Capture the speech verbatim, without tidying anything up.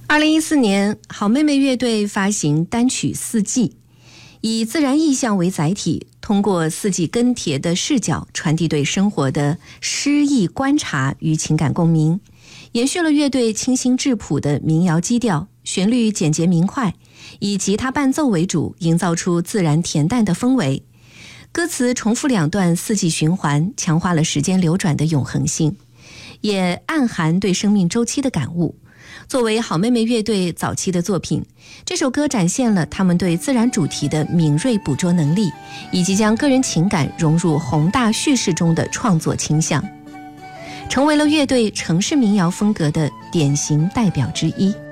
二零一四年，好妹妹乐队发行单曲《四季》，以自然意象为载体，通过四季更迭的视角，传递对生活的诗意观察与情感共鸣，延续了乐队清新质朴的民谣基调，旋律简洁明快，以吉他伴奏为主，营造出自然恬淡的氛围。歌词重复两段四季循环，强化了时间流转的永恒性，也暗含对生命周期的感悟。作为好妹妹乐队早期的作品，这首歌展现了他们对自然主题的敏锐捕捉能力，以及将个人情感融入宏大叙事中的创作倾向，成为了乐队城市民谣风格的典型代表之一。